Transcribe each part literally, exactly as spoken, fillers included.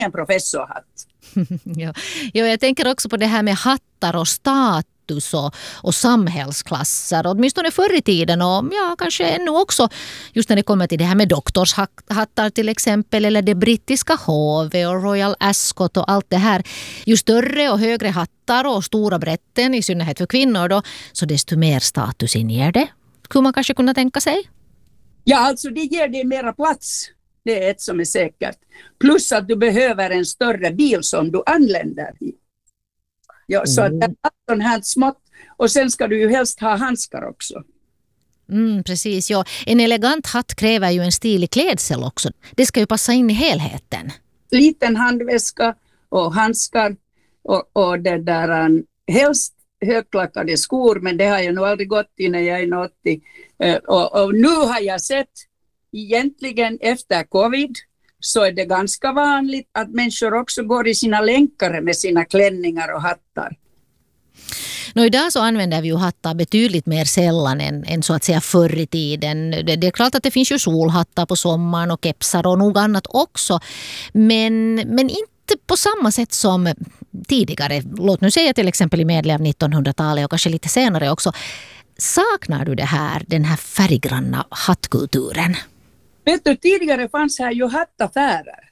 ingen professorhatt. ja. ja, jag tänker också på det här med hattar och status och, och samhällsklasser. Åtminstone förr i tiden och ja, kanske ännu också just när det kommer till det här med doktorshattar till exempel eller det brittiska hovet och Royal Ascot och allt det här. Ju större och högre hattar och stora brätten i synnerhet för kvinnor då, så desto mer status inger det. Skulle man kanske kunna tänka sig? Ja, alltså det ger dig mera plats. Det är ett som är säkert. Plus att du behöver en större bil som du anländer i. Ja, så att det är sån här smått. Och sen ska du ju helst ha handskar också. Mm, precis, ja. En elegant hatt kräver ju en stilig klädsel också. Det ska ju passa in i helheten. Liten handväska och handskar och, och det där um, helst högklackade skor, men det har jag nog aldrig gått i när jag är åttio. Uh, och, och nu har jag sett egentligen efter covid så är det ganska vanligt att människor också går i sina länkare med sina klänningar och hattar. Nå, idag så använder vi ju hattar betydligt mer sällan än, än så att säga förr i tiden. Det, det är klart att det finns ju solhattar på sommaren och kepsar och nog annat också. Men, men inte på samma sätt som tidigare. Låt nu säga till exempel i medel av nittonhundratalet och kanske lite senare också. Saknar du det här, den här färggranna hattkulturen? Vet du, tidigare fanns här ju hattaffärer.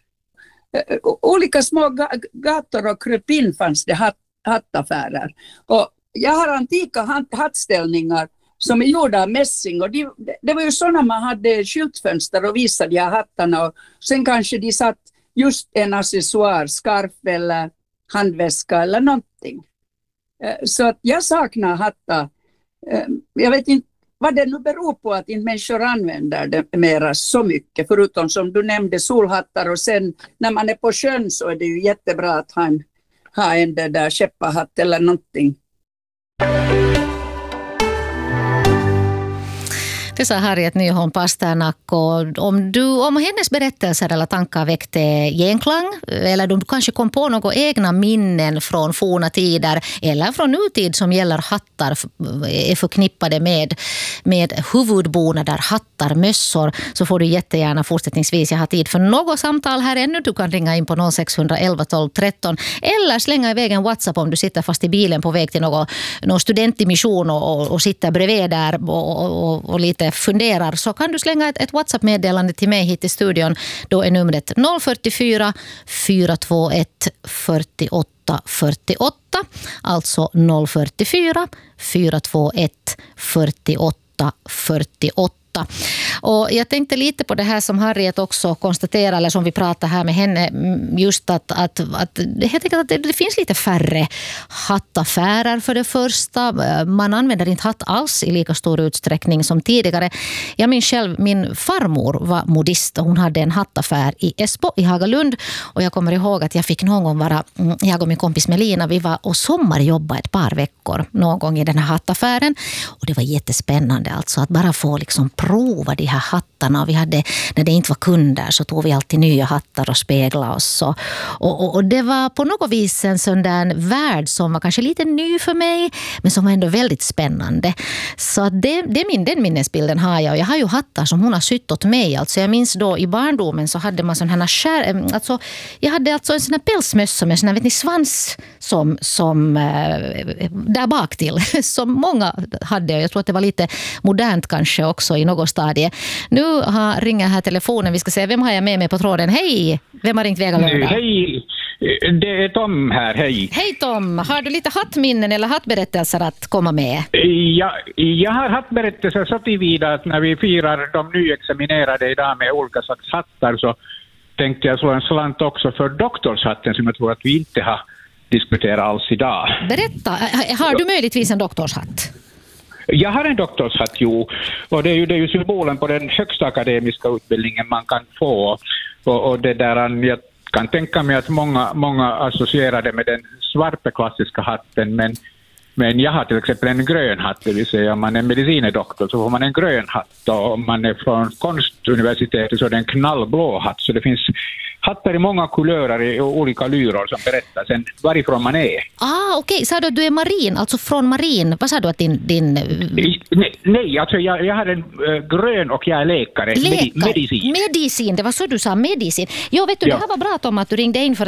Olika små gator och krypin fanns det hatt, hattaffärer. Och jag har antika hatt, hattställningar som är gjorda av mässing. Och de, det var ju sådana man hade skyltfönster och visade de här hattarna. Och sen kanske de satt just en accessoar, skarf eller handväska eller någonting. Så att jag saknar hattar. Jag vet inte vad det nu beror på att inte människor använder det mera så mycket. Förutom som du nämnde solhattar och sen när man är på sjön så är det ju jättebra att ha en, ha en där skepparhatt eller någonting. Det sa Harriet Nyholm Pasternak, och om, du, om hennes berättelser eller tankar väckte genklang eller om du kanske kom på några egna minnen från forna tider eller från nutid som gäller hattar är förknippade med, med huvudbonader, hattar, mössor, så får du jättegärna fortsättningsvis, jag har tid för något samtal här ännu, du kan ringa in på noll sex ett ett ett tolv tretton eller slänga iväg en WhatsApp om du sitter fast i bilen på väg till någon, någon studentmission och, och, och sitter bredvid där och, och, och lite funderar, så kan du slänga ett, ett WhatsApp-meddelande till mig hit i studion. Då är numret noll fyra fyra fyra två ett fyra åtta fyra åtta, alltså noll fyra fyra fyra två ett fyra åtta fyra åtta. Och jag tänkte lite på det här som Harriet också konstaterar, eller som vi pratar här med henne, just att, att, att, helt enkelt att det, det finns lite färre hattaffärer för det första. Man använder inte hatt alls i lika stor utsträckning som tidigare. Jag minns själv, min farmor var modist och hon hade en hattaffär i Esbo i Hagalund, och jag kommer ihåg att jag fick någon gång vara, jag och min kompis Melina, vi var och sommarjobba ett par veckor någon gång i den här hattaffären, och det var jättespännande alltså att bara få liksom prova de här hattarna. Vi hade, när det inte var kunder så tog vi alltid nya hattar och spegla oss. Och, och, och det var på något vis en sån där värld som var kanske lite ny för mig, men som var ändå väldigt spännande. Så det, det min, den minnesbilden har jag. Och jag har ju hattar som hon har sytt åt mig. Alltså jag minns då i barndomen så hade man sån här skär, alltså jag hade alltså en sån här pälsmössa med sån här, vet ni, svans som, som där bak till, som många hade. Jag tror att det var lite modernt kanske också i något stadie. Nu har ringer här telefonen. Vi ska se, vem har jag med mig på tråden? Hej! Vem har ringt Vega Lördag? Hej! Det är Tom här, hej. Hej Tom! Har du lite hattminnen eller hattberättelser att komma med? Ja, jag har hattberättelser så tillvida att när vi firar de nyexaminerade idag med olika slags hattar så tänkte jag slå en slant också för doktorshatten som jag tror att vi inte har diskuterat alls idag. Berätta, har du möjligtvis en doktorshatt? Jag har en doktorshatt, jo. Och det är ju, det är ju symbolen på den högsta akademiska utbildningen man kan få. Och, och det där, jag kan tänka mig att många, många associerade med den svarta klassiska hatten. Men, Men jag har till exempel en grön hatt, det vill säga om man är medicinedoktor så får man en grön hatt, och om man är från konstuniversitetet så är det en knallblå hatt. Så det finns hattar i många kulörer i olika lyror som berättar sen varifrån man är. Ah, okej. Okay. Sa du att du är marin, alltså från marin? Vad sa du att din... din... Nej, nej alltså jag, jag har en uh, grön och jag är läkare. läkare. Medi- medicin. Medicin, det var så du sa, medicin. Jo, vet du, ja. Det här var bra Tom att du ringde in för